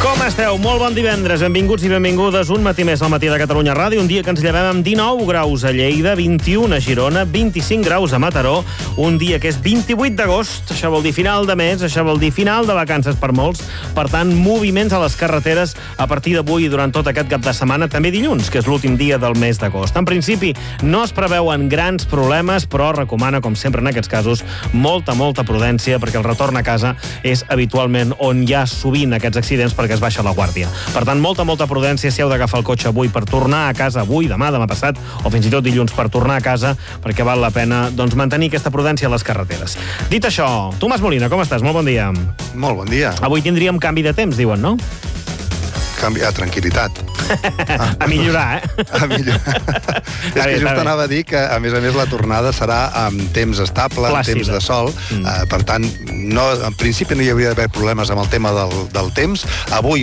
Com esteu? Molt bon divendres. Benvinguts i benvingudes un matí més al Matí de Catalunya Ràdio. Un dia que ens llevem amb 19 graus a Lleida, 21 a Girona, 25 graus a Mataró. Un dia que és 28 d'agost. Això vol dir final de mes, això vol dir final de vacances per molts. Per tant, moviments a les carreteres a partir d'avui durant tot aquest cap de setmana. També dilluns, que és l'últim dia del mes d'agost. En principi, no es preveuen grans problemes, però recomana, com sempre en aquests casos, molta prudència, perquè el retorn a casa és habitualment on hi ha sovint aquests accidents perquè es baixa la guàrdia. Per tant, molta prudència si heu d'agafar el cotxe avui per tornar a casa avui, demà passat, o fins i tot dilluns per tornar a casa, perquè val la pena mantenir aquesta prudència a les carreteres. Dit això, Tomàs Molina, com estàs? Molt bon dia. Molt bon dia. Avui tindríem canvi de temps, diuen, no? Canvi a tranquil·litat. A millorar, A millorar. És que just anava a dir que, a més, la tornada serà amb temps estable, amb temps de sol. Per tant, en principi no hi hauria d'haver problemes amb el tema del temps. Avui